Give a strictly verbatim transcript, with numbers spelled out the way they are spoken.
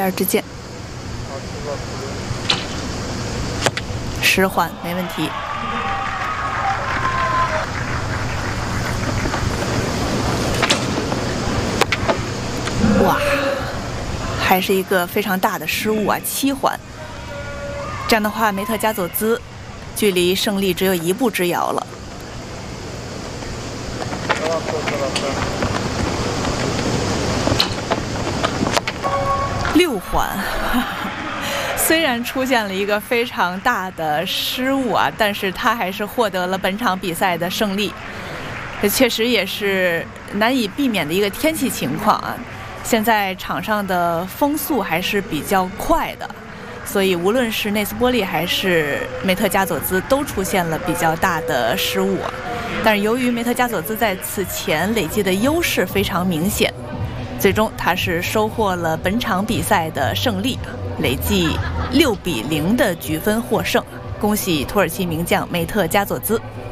二支箭，十环没问题。哇，还是一个非常大的失误啊，七环。这样的话，梅特加佐兹距离胜利只有一步之遥了。六环，虽然出现了一个非常大的失误啊，但是他还是获得了本场比赛的胜利。这确实也是难以避免的一个天气情况啊。现在场上的风速还是比较快的，所以无论是内斯波利还是梅特加佐兹都出现了比较大的失误。但是由于梅特加佐兹在此前累积的优势非常明显，最终他是收获了本场比赛的胜利，累计六比零的局分获胜。恭喜土耳其名将梅特加佐兹。